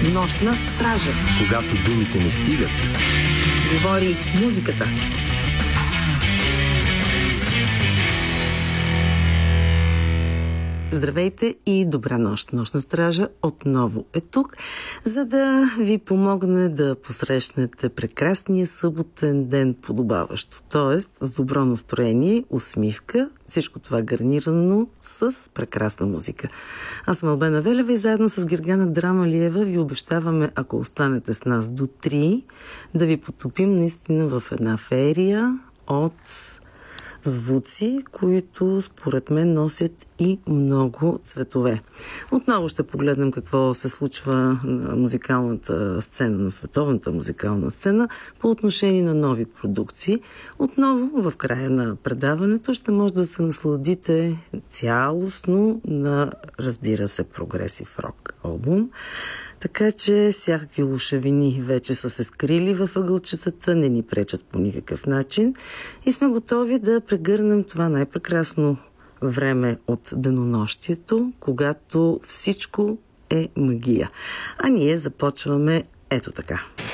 Нощна стража. Когато думите не стигат. Говори музиката. Здравейте и добра нощ. Нощна стража отново е тук, за да ви помогне да посрещнете прекрасния съботен ден подобаващо. Тоест с добро настроение, усмивка, всичко това гарнирано с прекрасна музика. Аз съм Албена Велева и заедно с Гергана Драмалиева ви обещаваме, ако останете с нас до 3, да ви потопим наистина в една феерия от звуци, които според мен носят и много цветове. Отново ще погледнем какво се случва на музикалната сцена, на световната музикална сцена по отношение на нови продукции. Отново в края на предаването ще може да се насладите цялостно на, разбира се, прогресив рок албум. Така че всякакви лушевини вече са се скрили във ъгълчетата, не ни пречат по никакъв начин и сме готови да прегърнем това най-прекрасно време от денонощието, когато всичко е магия. А ние започваме ето така.